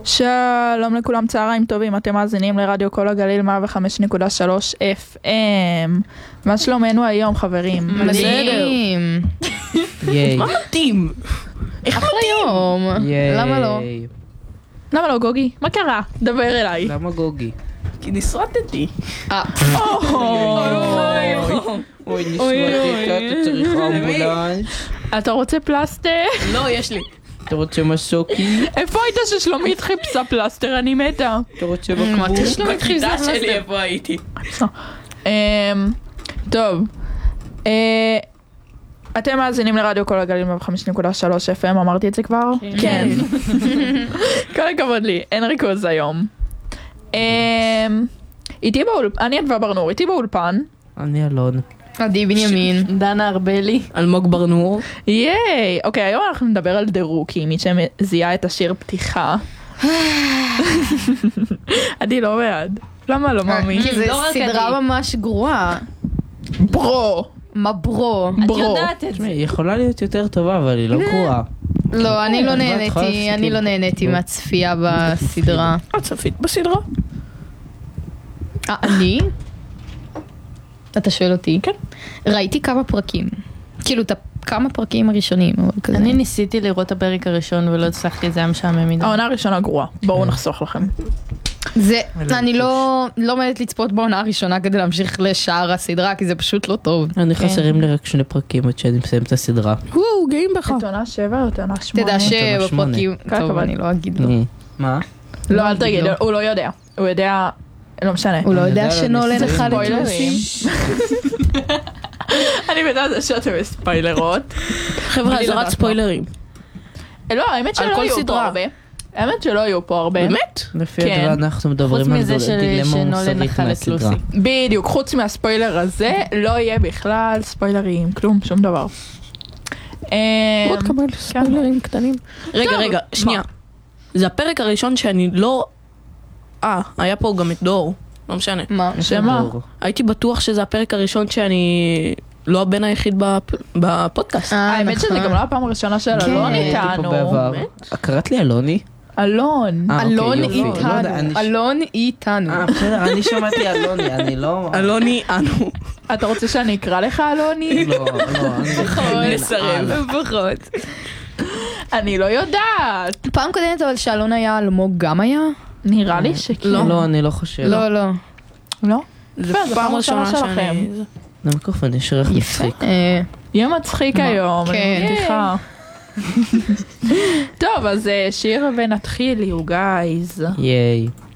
שלום לכולם, צהריים טובים, אתם מאזינים לרדיו כל הגליל 105.3 FM. מה שלומנו היום, חברים? מדהים. ייי. מה מתאים? אחלה יום. למה לא? למה לא, גוגי? מה קרה? דבר אליי. למה גוגי? כי נסרטתי. אוי, נשמעתי, אתה צריך אמבולנס. אתה רוצה פלסטר? לא, יש לי. אתה רוצה מסוקי? איפה היית ששלומית חיפשה פלסטר? אני מתה. אתה רוצה בקבוק? שלומית חיפשה שלי, איפה הייתי? טוב. אתם מאזינים לרדיו כל הגליל 105.3 FM, אמרתי את זה כבר? כן. כל הכבוד לי, אין ריכוז היום. איתי באולפן, אני אדווה ברנור, איתי באולפן. אני אלון. עדי בנימין. דנה ארבלי. אלמוג ברנור. ייי! אוקיי, היום אנחנו נדבר על דירוקי, מי שזיהה את השיר פתיחה. עדי לא בעד. למה לא מאמין? כי זו סדרה ממש גרועה. ברו! מה ברו? את ברו. יודעת את זה. היא יכולה להיות יותר טובה, אבל היא לא גרועה. לא, אני לא את יכולה נהניתי, אני לא נהניתי מהצפייה בסדרה. את צפית בסדרה? אני? אתה שואל אותי? כן. ראיתי כמה פרקים. כאילו, כמה פרקים הראשונים, אבל כזה. אני ניסיתי לראות את הפרק הראשון ולא הצלחתי, זה היה משעמם מדי. העונה הראשונה גרועה, בואו נחסוך לכם. זה, אני לא עומדת לצפות בעונה הראשונה כדי להמשיך לשאר הסדרה, כי זה פשוט לא טוב. אני חסרים לי רק 2 פרקים עד שאני מסיים את הסדרה. גאים בך. את עונה 7 או את עונה 8? תדע שבפרקים, כל טוב, הכבוד. אני לא אגיד לו. מה? לא, אל תגיד, הוא לא יודע. הוא יודע, לא משנה. הוא לא יודע יודע שנולן לניסויים. אחד ספוילרים. לג'וסים. אני יודעת זה שאתם בספיילרות. חבר'ה, בלי זה לדעת רק ספוילרים. לא, האמת שלא כל היו פה סדרה. הרבה. האמת שלא היו פה הרבה. באמת? לפי כן. הדבר אנחנו מדברים חוץ על מזה דילמה שנולן מוסרית אכל את מהסדרה. לוסי. בדיוק, חוץ מהספוילר הזה, לא יהיה בכלל ספוילרים, כלום, שום דבר. עוד כמה ספוילרים קטנים. רגע, שנייה. זה הפרק הראשון שאני לא... היה פה גם את דור. לא משנה. מה? שמה? הייתי בטוח שזה הפרק הראשון שאני לא הבן היחיד בפודקאסט. האמת שזה גם לא הפעם הראשונה של אלון הייתי פה איתנו. בעבר. קראת לי אלוני? אלון. אוקיי, אלון יופי. לא יודע, איתנו. אלון איתנו. בסדר, אני שמעתי אלוני, אני לא... אלוני אנו. אתה רוצה שאני אקרא לך אלוני? לא, אני נסרב. לפחות. אני לא יודעת. פעם קודמת אבל שאלון היה, אלמוג גם היה? נראה לי שכן. לא, אני לא חושב. לא. לא? זה יפה, זו פעם ראשונה שלכם. שאני... למיקרופון יש ריח מצחיק. יהיה מצחיק היום, כן. אני מבטיחה. טוב, אז שיר ונתחיל, you guys. ייי.